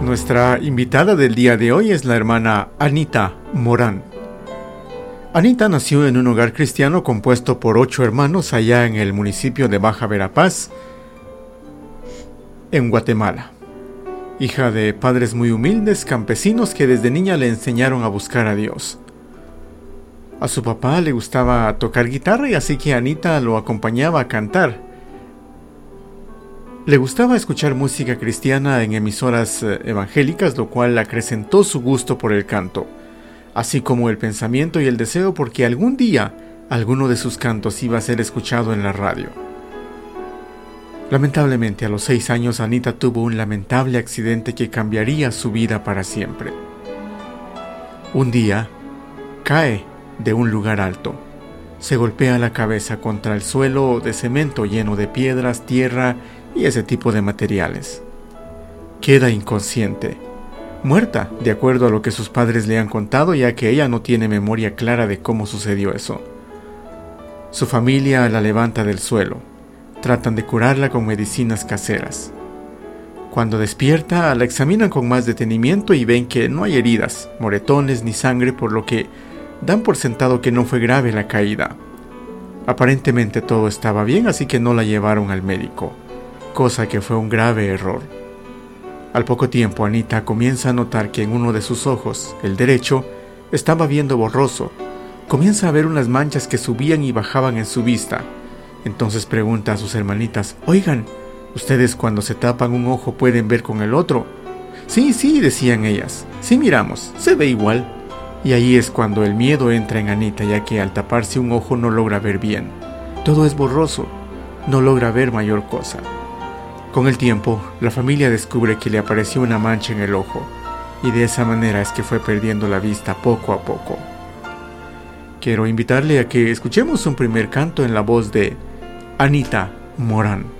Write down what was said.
Nuestra invitada del día de hoy es la hermana Anita Morán. Anita nació en un hogar cristiano compuesto por 8 hermanos allá en el municipio de Baja Verapaz, en Guatemala. Hija de padres muy humildes, campesinos que desde niña le enseñaron a buscar a Dios. A su papá le gustaba tocar guitarra y así que Anita lo acompañaba a cantar. Le gustaba escuchar música cristiana en emisoras evangélicas, lo cual acrecentó su gusto por el canto, así como el pensamiento y el deseo porque algún día alguno de sus cantos iba a ser escuchado en la radio. Lamentablemente, a los 6 años, Anita tuvo un lamentable accidente que cambiaría su vida para siempre. Un día, cae de un lugar alto. Se golpea la cabeza contra el suelo de cemento lleno de piedras, tierra y ese tipo de materiales. Queda inconsciente, muerta, de acuerdo a lo que sus padres le han contado, ya que ella no tiene memoria clara de cómo sucedió eso. Su familia la levanta del suelo. Tratan de curarla con medicinas caseras. Cuando despierta, la examinan con más detenimiento y ven que no hay heridas, moretones ni sangre, por lo que dan por sentado que no fue grave la caída. Aparentemente todo estaba bien, así que no la llevaron al médico, cosa que fue un grave error. Al poco tiempo, Anita comienza a notar que en uno de sus ojos, el derecho, estaba viendo borroso. Comienza a ver unas manchas que subían y bajaban en su vista. Entonces pregunta a sus hermanitas: «Oigan, ¿ustedes cuando se tapan un ojo pueden ver con el otro?» Sí, decían ellas. «Sí miramos, se ve igual». Y ahí es cuando el miedo entra en Anita, ya que al taparse un ojo no logra ver bien. Todo es borroso, no logra ver mayor cosa. Con el tiempo, la familia descubre que le apareció una mancha en el ojo, y de esa manera es que fue perdiendo la vista poco a poco. Quiero invitarle a que escuchemos un primer canto en la voz de Anita Morán.